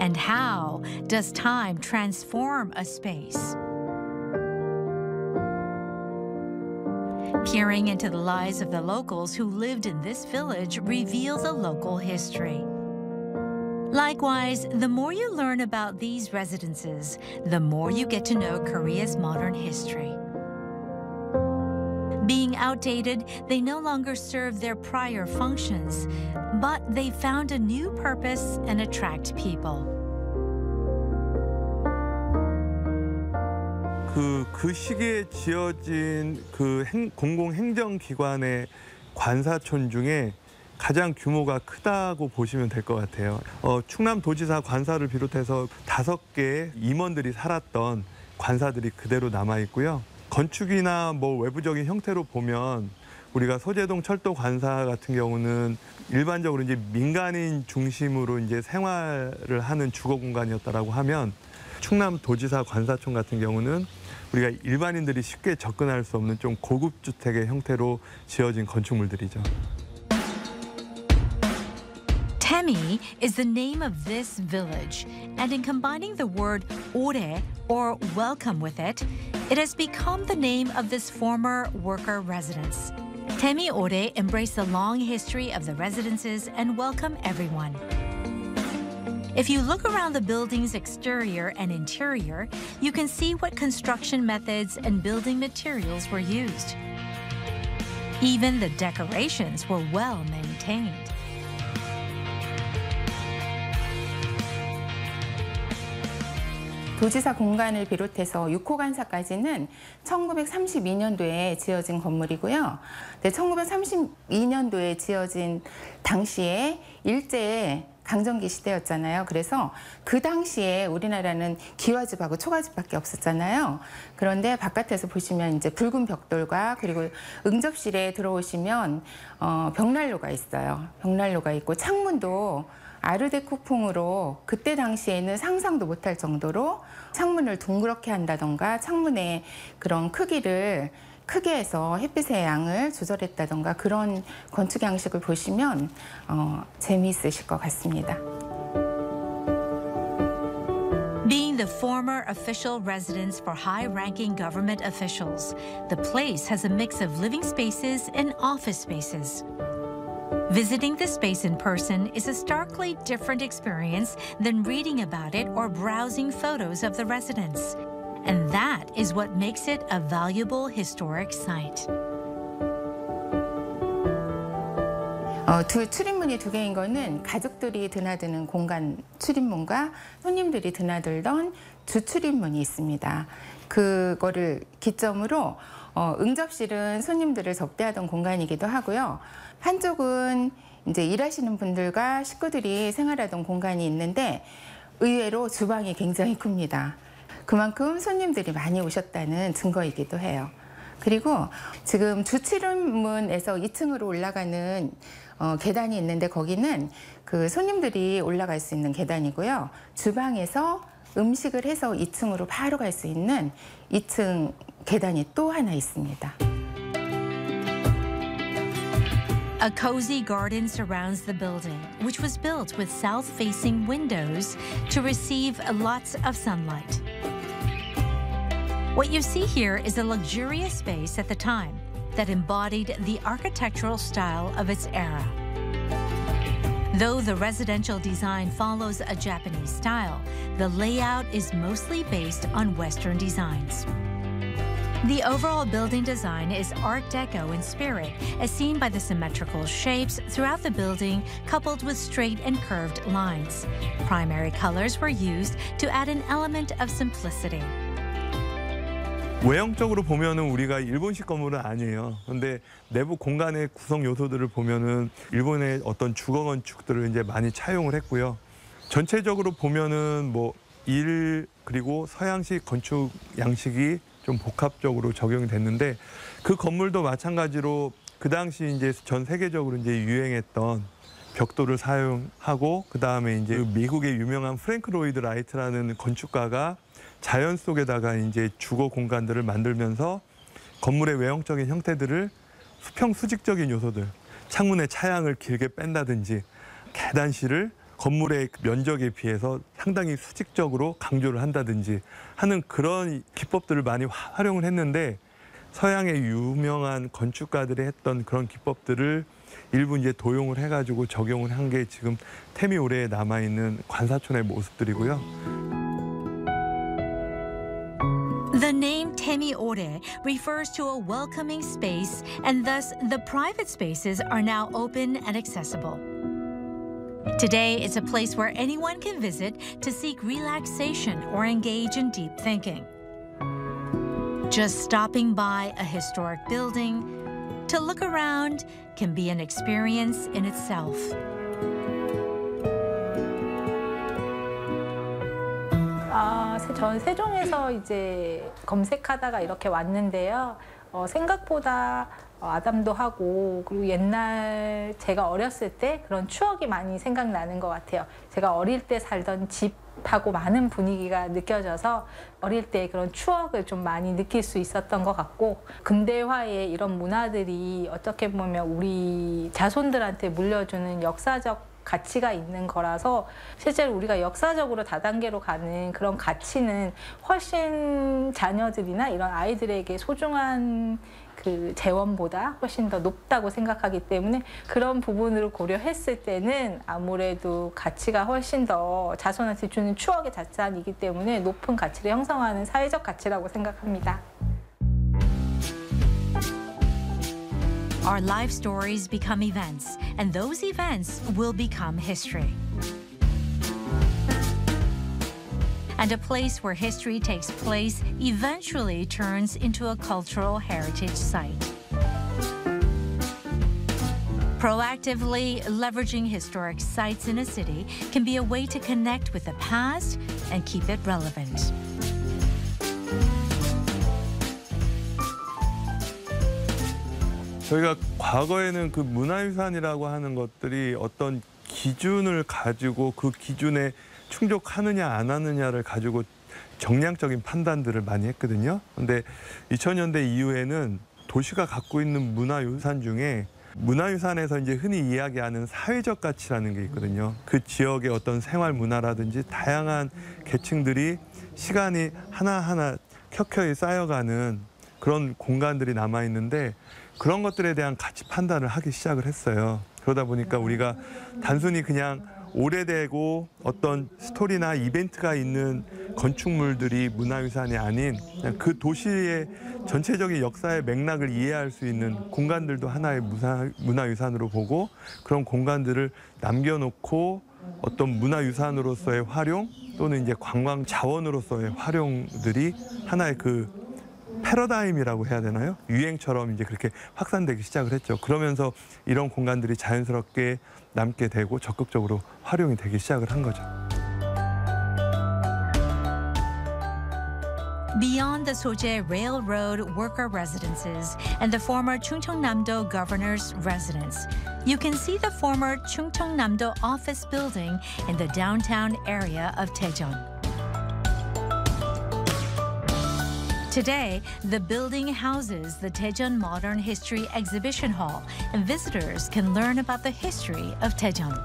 And how does time transform a space? Peering into the lives of the locals who lived in this village reveals a local history. Likewise, the more you learn about these residences, the more you get to know Korea's modern history. Being outdated, they no longer serve their prior functions, but they found a new purpose and attract people. 그 시기에 지어진 그 공공행정기관의 관사촌 중에 가장 규모가 크다고 보시면 될 것 같아요. 충남도지사 관사를 비롯해서 5개의 임원들이 살았던 관사들이 그대로 남아 있고요. 건축이나 뭐 외부적인 형태로 보면 우리가 소재동 철도 관사 같은 경우는 일반적으로 이제 민간인 중심으로 이제 생활을 하는 주거 공간이었다라고 하면 충남도지사 관사촌 같은 경우는 우리가 일반인들이 쉽게 접근할 수 없는 좀 고급 주택의 형태로 지어진 건축물들이죠. Taemi is the name of this village, and in combining the word ore, or welcome, with it, it has become the name of this former worker residence. Taemi Ore embrace the long history of the residences and welcome everyone. If you look around the building's exterior and interior, you can see what construction methods and building materials were used. Even the decorations were well maintained. 도지사 공간을 비롯해서 6호 관사까지는 1932년도에 지어진 건물이고요. 1932년도에 지어진 당시에 일제 강점기 시대였잖아요. 그래서 그 당시에 우리나라는 기와집하고 초가집밖에 없었잖아요. 그런데 바깥에서 보시면 이제 붉은 벽돌과 그리고 응접실에 들어오시면 벽난로가 있어요. 벽난로가 있고 창문도 아르데코풍으로 그때 당시에는 상상도 못할 정도로 창문을 둥그렇게 한다던가 창문의 그런 크기를 크게 해서 햇빛의 양을 조절했다던가 그런 건축 양식을 보시면 재미있으실 것 같습니다. Being the former official residence for high-ranking government officials, the place has a mix of living spaces and office spaces. Visiting the space in person is a starkly different experience than reading about it or browsing photos of the residence. And that is what makes it a valuable historic site. 출입문이 2개인 거는 가족들이 드나드는 공간 출입문과 손님들이 드나들던 주출입문이 있습니다. 그거를 기점으로 응접실은 손님들을 접대하던 공간이기도 하고요. 한쪽은 이제 일하시는 분들과 식구들이 생활하던 공간이 있는데 의외로 주방이 굉장히 큽니다. 그만큼 손님들이 많이 오셨다는 증거이기도 해요. 그리고 지금 주출입문에서 2층으로 올라가는 계단이 있는데 거기는 그 손님들이 올라갈 수 있는 계단이고요. 주방에서 음식을 해서 2층으로 바로 갈 수 있는 2층 계단이 또 하나 있습니다. A cozy garden surrounds the building, which was built with south-facing windows to receive lots of sunlight. What you see here is a luxurious space at the time that embodied the architectural style of its era. Though the residential design follows a Japanese style, the layout is mostly based on Western designs. The overall building design is Art Deco in spirit, as seen by the symmetrical shapes throughout the building, coupled with straight and curved lines. Primary colors were used to add an element of simplicity. 외형적으로 보면은 우리가 일본식 건물은 아니에요. 그런데 내부 공간의 구성 요소들을 보면은 일본의 어떤 주거 건축들을 이제 많이 차용을 했고요. 전체적으로 보면은 뭐 그리고 서양식 건축 양식이 좀 복합적으로 적용이 됐는데 그 건물도 마찬가지로 그 당시 이제 전 세계적으로 이제 유행했던 벽돌을 사용하고 그다음에 이제 미국의 유명한 프랭크 로이드 라이트라는 건축가가 자연 속에다가 이제 주거 공간들을 만들면서 건물의 외형적인 형태들을 수평 수직적인 요소들, 창문의 차양을 길게 뺀다든지 계단실을 건물의 면적에 비해서 상당히 수직적으로 강조를 한다든지 하는 그런 기법들을 많이 활용을 했는데 서양의 유명한 건축가들이 했던 그런 기법들을 일부 이제 도용을 해가지고 적용을 한 게 지금 태미 올해에 남아있는 관사촌의 모습들이고요. The name Temi Ore refers to a welcoming space, and thus the private spaces are now open and accessible. Today, it's a place where anyone can visit to seek relaxation or engage in deep thinking. Just stopping by a historic building to look around can be an experience in itself. 전 세종에서 이제 검색하다가 이렇게 왔는데요. 생각보다 아담도 하고 그리고 옛날 제가 어렸을 때 그런 추억이 많이 생각나는 것 같아요. 제가 어릴 때 살던 집하고 많은 분위기가 느껴져서 어릴 때 그런 추억을 좀 많이 느낄 수 있었던 것 같고 근대화의 이런 문화들이 어떻게 보면 우리 자손들한테 물려주는 역사적 가치가 있는 거라서 실제로 우리가 역사적으로 다단계로 가는 그런 가치는 훨씬 자녀들이나 이런 아이들에게 소중한 그 재원보다 훨씬 더 높다고 생각하기 때문에 그런 부분을 고려했을 때는 아무래도 가치가 훨씬 더 자손한테 주는 추억의 자산이기 때문에 높은 가치를 형성하는 사회적 가치라고 생각합니다. Our life stories become events, and those events will become history. And a place where history takes place eventually turns into a cultural heritage site. Proactively leveraging historic sites in a city can be a way to connect with the past and keep it relevant. 저희가 과거에는 그 문화유산이라고 하는 것들이 어떤 기준을 가지고 그 기준에 충족하느냐 안 하느냐를 가지고 정량적인 판단들을 많이 했거든요. 근데 2000년대 이후에는 도시가 갖고 있는 문화유산 중에 문화유산에서 이제 흔히 이야기하는 사회적 가치라는 게 있거든요. 그 지역의 어떤 생활 문화라든지 다양한 계층들이 시간이 하나하나 켜켜이 쌓여가는 그런 공간들이 남아 있는데 그런 것들에 대한 가치 판단을 하기 시작을 했어요. 그러다 보니까 우리가 단순히 그냥 오래되고 어떤 스토리나 이벤트가 있는 건축물들이 문화유산이 아닌 그냥 그 도시의 전체적인 역사의 맥락을 이해할 수 있는 공간들도 하나의 문화유산으로 보고 그런 공간들을 남겨놓고 어떤 문화유산으로서의 활용 또는 이제 관광 자원으로서의 활용들이 하나의 그 패러다임이라고 해야 되나요? 유행처럼 이제 그렇게 확산되기 시작을 했죠. 그러면서 이런 공간들이 자연스럽게 남게 되고 적극적으로 활용이 되기 시작을 한 거죠. Beyond the Soje Railroad worker residences and the former Chungcheongnam-do governor's residence, you can see the former Chungcheongnam-do office building in the downtown area of Daejeon. Today, the building houses the Daejeon Modern History Exhibition Hall, and visitors can learn about the history of Daejeon.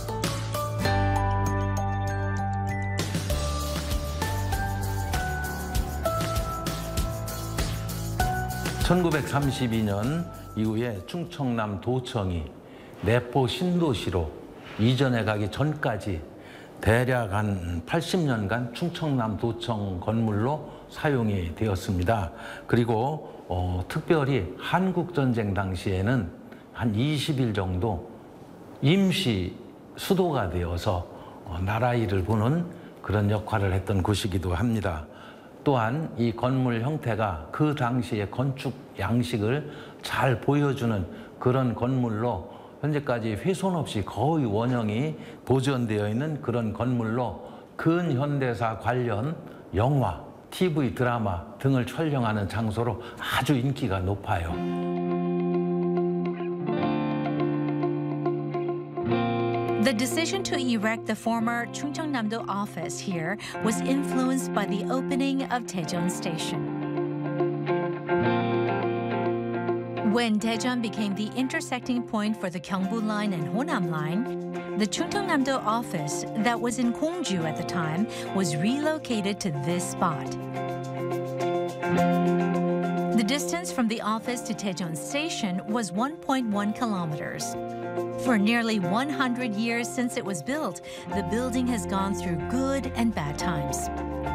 (1932년) 이후에 충청남 도청이 내포 신도시로 이전해 가기 전까지 대략 한 80년간 충청남 도청 건물로 사용이 되었습니다. 그리고 특별히 한국전쟁 당시에는 한 20일 정도 임시 수도가 되어서 나라 일을 보는 그런 역할을 했던 곳이기도 합니다. 또한 이 건물 형태가 그 당시의 건축 양식을 잘 보여주는 그런 건물로 현재까지 훼손 없이 거의 원형이 보존되어 있는 그런 건물로 근현대사 관련 영화, TV 드라마 등을 촬영하는 장소로 아주 인기가 높아요. The decision to erect the former Chungcheongnam-do office here was influenced by the opening of Daejeon Station. When Daejeon became the intersecting point for the Gyeongbu Line and Honam Line, the Chungcheongnam-do office that was in Gongju at the time was relocated to this spot. The distance from the office to Daejeon Station was 1.1 kilometers. For nearly 100 years since it was built, the building has gone through good and bad times.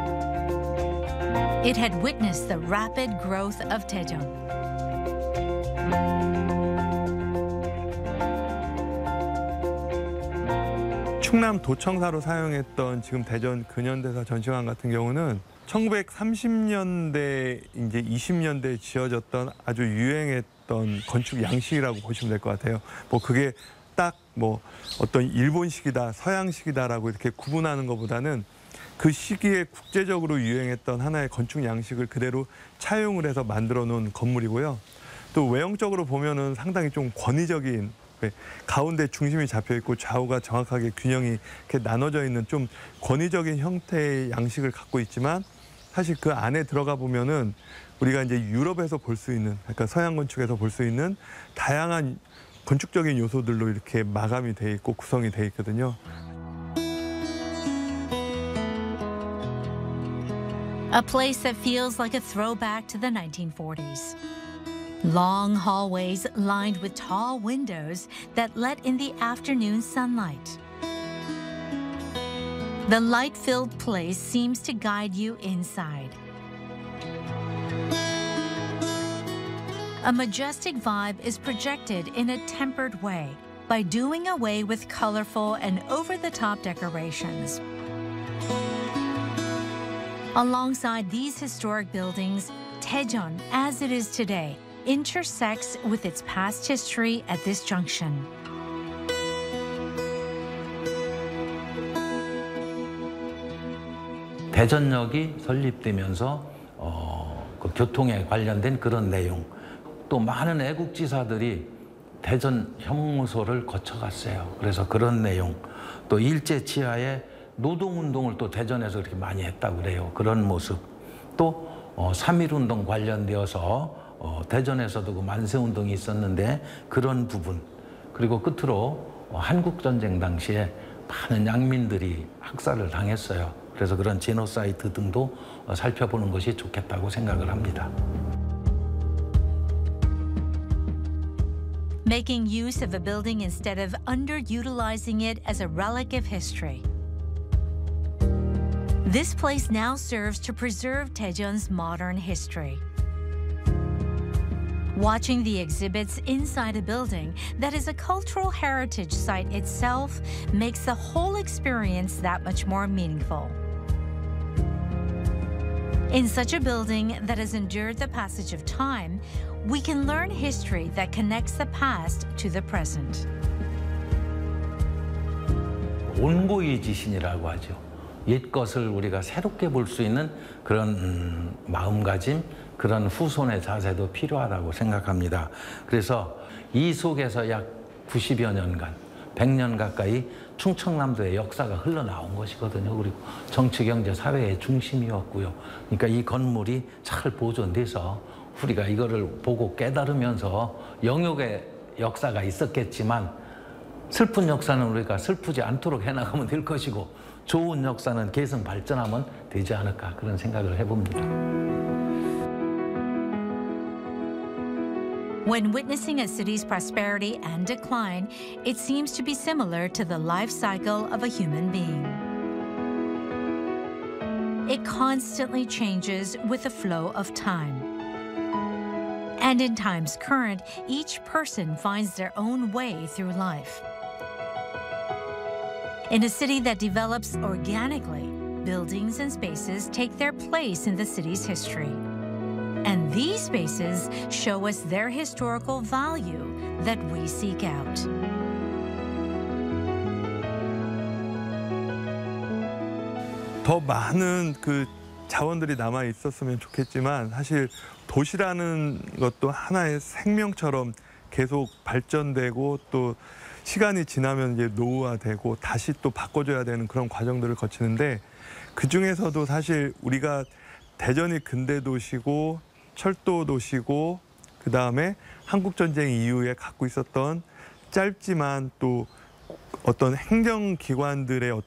It had witnessed the rapid growth of Daejeon. 충남 도청사로 사용했던 지금 대전 근현대사 전시관 같은 경우는 1930년대 이제 20년대에 지어졌던 아주 유행했던 건축 양식이라고 보시면 될 것 같아요. 뭐 그게 딱 뭐 어떤 일본식이다, 서양식이다라고 이렇게 구분하는 것보다는 그 시기에 국제적으로 유행했던 하나의 건축 양식을 그대로 차용을 해서 만들어 놓은 건물이고요. 또 외형적으로 보면은 상당히 좀 권위적인, 가운데 중심이 잡혀 있고 좌우가 정확하게 균형이 이렇게 나눠져 있는 좀 권위적인 형태의 양식을 갖고 있지만, 사실 그 안에 들어가 보면은 우리가 이제 유럽에서 볼 수 있는, 그러니까 서양 건축에서 볼 수 있는 다양한 건축적인 요소들로 이렇게 마감이 돼 있고 구성이 돼 있거든요. A place that feels like a throwback to the 1940s. Long hallways lined with tall windows that let in the afternoon sunlight. The light-filled place seems to guide you inside. A majestic vibe is projected in a tempered way by doing away with colorful and over-the-top decorations. Alongside these historic buildings, Daejeon, as it is today, intersects with its past history at this junction. 대전역이 설립되면서 그 교통에 관련된 그런 내용, 또 많은 애국지사들이 대전 형무소를 거쳐갔어요. 그래서 그런 내용, 또 일제 치하에 노동운동을 또 대전에서 그렇게 많이 했다고 그래요. 그런 모습, 또 3.1운동 관련되어서 대전에서도 그 만세운동이 있었는데 그런 부분, 그리고 끝으로 한국전쟁 당시에 많은 양민들이 학살을 당했어요. 그래서 그런 제노사이드 등도 살펴보는 것이 좋겠다고 생각을 합니다. Making use of a building instead of underutilizing it as a relic of history. This place now serves to preserve Daejeon's modern history. Watching the exhibits inside a building that is a cultural heritage site itself makes the whole experience that much more meaningful. In such a building that has endured the passage of time, we can learn history that connects the past to the present. 온고의 지신이라고 하죠. 옛 것을 우리가 새롭게 볼 수 있는 그런 마음가짐, 그런 후손의 자세도 필요하다고 생각합니다. 그래서 이 속에서 약 90여 년간, 100년 가까이 충청남도의 역사가 흘러나온 것이거든요. 그리고 정치, 경제, 사회의 중심이었고요. 그러니까 이 건물이 잘 보존돼서 우리가 이거를 보고 깨달으면서 영역의 역사가 있었겠지만 슬픈 역사는 우리가 슬프지 않도록 해나가면 될 것이고 좋은 역사는 계속 발전하면 되지 않을까 그런 생각을 해봅니다. When witnessing a city's prosperity and decline, it seems to be similar to the life cycle of a human being. It constantly changes with the flow of time. And in times current, each person finds their own way through life. In a city that develops organically, buildings and spaces take their place in the city's history. And these spaces show us their historical value that we seek out. 더 많은 그 자원들이 남아 있었으면 좋겠지만 사실 도시라는 것도 하나의 생명처럼 계속 발전되고 또 시간이 지나면 이제 노후화되고 다시 또 바꿔줘야 되는 그런 과정들을 거치는데 그 중에서도 사실 우리가 대전이 근대 도시고 철도 도시고 그 다음에 한국 전쟁 이후에 갖고 있었던 짧지만 또 어떤 행정기관들의